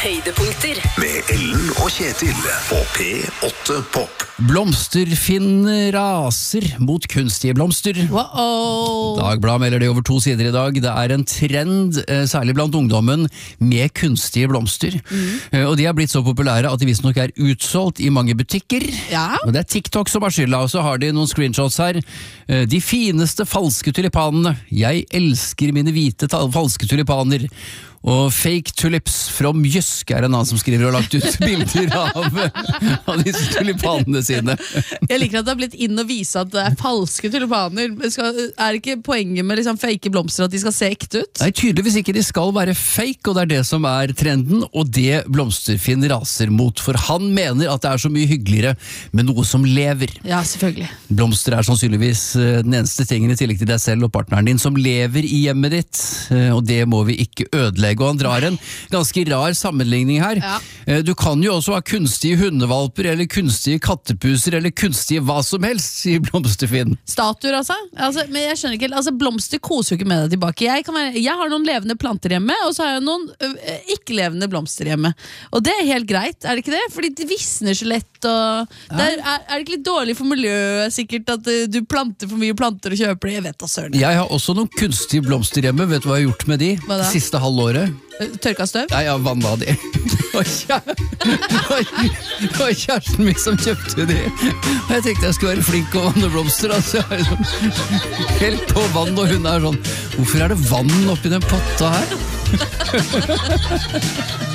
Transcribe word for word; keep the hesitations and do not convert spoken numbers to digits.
Høydepunkter med Ellen og Kjetil på P åtte Pop. Blomsterfinn raser mot kunstige blomster. Wow. Dagbladet melder det over to sider i dag. Det er en trend, eh, særlig blant ungdommen, med kunstige blomster. Mm. Eh, og de har blitt så populære at de visstnok er utsolgt i mange butikker. Ja. Og det er TikTok som har skylda, og så har de noen screenshots her. Eh, de fineste falske tulipanene. Jeg elsker mine hvite ta- falske tulipaner. Og Fake Tulips from Jysk er en annen som skriver og har lagt ut bilder av, av disse tulipanene sine. Jeg liker at det har blitt inn å vise at det er falske tulipaner. Skal, er ikke poenget med liksom fake blomster at de skal se ekte ut? Nei, tydeligvis ikke. De skal være fake, og det er det som er trenden, og det Blomsterfinn raser mot. For han mener at det er så mye hyggeligere med noe som lever. Ja, selvfølgelig. Blomster er sannsynligvis den eneste tingen i tillegg til deg selv og partneren din som lever i hjemmet ditt, og det må vi ikke ødelegge. Og han drar en ganske rar sammenligning her. Ja. Du kan jo også ha kunstige hundevalper, eller kunstige kattepuser, eller kunstige hva som helst, sier Blomsterfinn. Statuer, altså? altså men jeg skjønner ikke, altså blomster koser jo ikke med deg tilbake. Jeg, kan være, jeg har noen levende planter hjemme, og så har jeg noen ø, ikke-levende blomster hjemme. Og det er helt greit, er det ikke det? Fordi de visner så lett, og det er, er, er det ikke litt dårlig for miljøet sikkert at uh, du planter for mye planter og kjøper det? Jeg vet da søren. Jeg har også noen kunstige blomster hjemme. Vet du hva jeg har gjort med de? Hva da? Siste halvåret? Tørka støv? Nei, jeg vannet de. Og kjæ- det var kjæresten min som kjøpte de. Og jeg tenkte jeg skulle være flink og vanne blomster. Altså, jeg er sånn, helt på vann, og hun er sånn, hvorfor er det vann oppi den potta her?